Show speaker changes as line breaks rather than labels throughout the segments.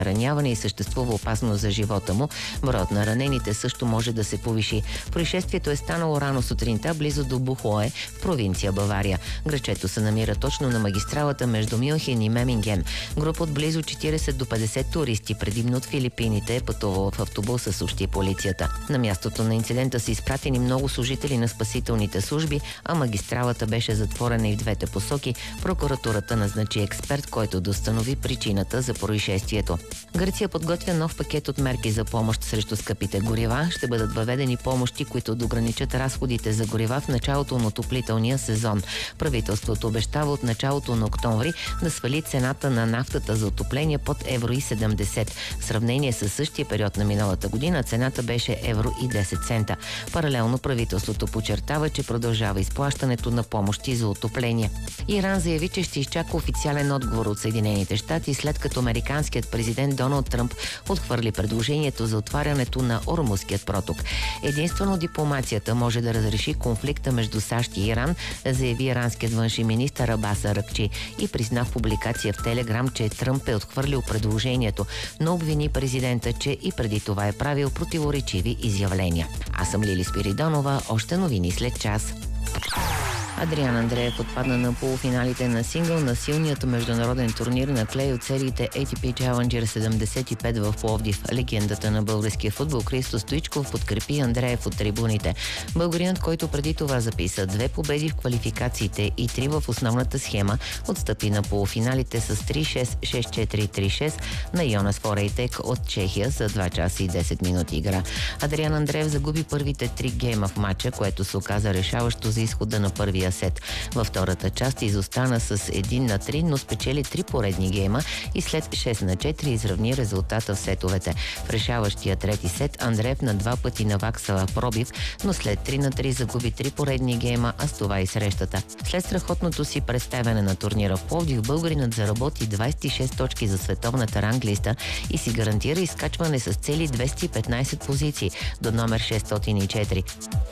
раняване и съществува опасност за живота му. Броят на ранените също може да се повиши. Происшествието е станало рано сутринта близо до Бухое в провинция Бавария. Грачето се намира точно на магистралата между Мюнхен и Меминген. Група от близо 40 до 50 туристи, предимно от Филипините, е пътувала в автобуса, съобщи полицията. На мястото на инцидента са изпратени много служители на спасителните служби, а магистралата беше затворена и в двете посоки. Прокуратурата назначи експерт, който да установи причината за происшествието. Гърция подготвя нов пакет от мерки за помощ срещу скъпите горива. Ще бъдат въведени помощи, които да ограничат разходите за горива в началото на отоплителния сезон. Правителството обещава от началото на октомври да свали цената на нафтата за отопление под евро и 70. В сравнение с същия период на миналата година цената беше евро и 10 цента. Паралелно правителството подчертава, че продължава изплащането на помощи за отопление. Иран заяви, че ще изчака официален отговор от Съединените щати, след като американският президент Доналд Тръмп отхвърли предложението за отварянето на Ормузският проток. Единствено дипломацията може да разреши конфликта между САЩ и Иран, заяви иранският външен министър Абас Аракчи и призна в публикация в Телеграм, че Тръмп е отхвърлил предложението, но обвини президента, че и преди това е правил противоречиви изявления. Аз съм Лили Спиридонова, още новини след час. Адриан Андреев отпадна на полуфиналите на сингъл на силният международен турнир на клей от сериите ATP Challenger 75 в Пловдив. Легендата на българския футбол Христо Стоичков подкрепи Андреев от трибуните. Българинът, който преди това записа 2 победи в квалификациите и 3 в основната схема, отстъпи на полуфиналите с 3-6, 6-4, 3-6 на Йонас Форейтек от Чехия за 2 часа и 10 минути игра. Адриан Андреев загуби първите 3 гейма в матча, което се оказа решаващо за изхода на първия сет. Във втората част изостана с 1-3, но спечели 3 поредни гейма и след 6-4 изравни резултата в сетовете. В решаващия трети сет Андреев на 2 пъти навакса пробив, но след 3-3 загуби 3 поредни гейма, а с това и срещата. След страхотното си представяне на турнира в Пловдив, българинът заработи 26 точки за световната ранглиста и си гарантира изкачване с цели 215 позиции до номер 604.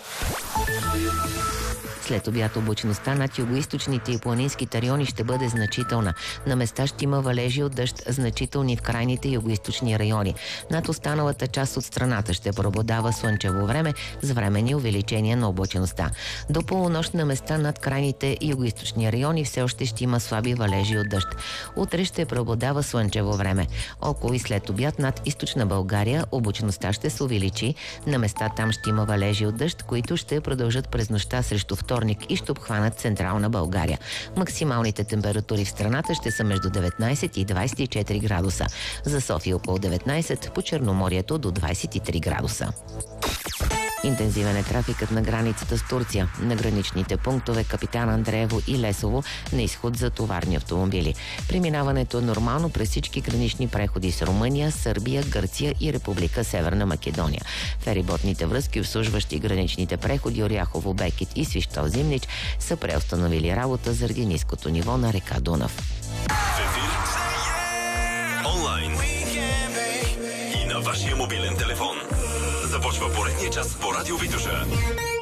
След обяд облачността над югоизточните и планинските райони ще бъде значителна. На места ще има валежи от дъжд, значителни в крайните югоизточни райони. Над останалата част от страната ще преобладава слънчево време с временни увеличения на облачността. До полунощ на места над крайните югоизточни райони все още ще има слаби валежи от дъжд. Утре ще преобладава слънчево време. Около и след обяд над източна България облачността ще се увеличи. На места там ще има валежи от дъжд, които ще продължат през нощта срещу вторник и ще обхванат централна България. Максималните температури в страната ще са между 19 и 24 градуса. За София около 19, по Черноморието до 23 градуса. Интензивен е трафикът на границата с Турция. На граничните пунктове Капитан Андреево и Лесово на изход за товарни автомобили. Преминаването е нормално през всички гранични преходи с Румъния, Сърбия, Гърция и Република Северна Македония. Фериботните връзки, обслужващи граничните преходи Оряхово, Бекет и Свищов Зимнич, са преустановили работа заради ниското ниво на река Дунав.
В ефир, онлайн и на вашия мобилен телефон. Започва поредния час по Радио Витоша.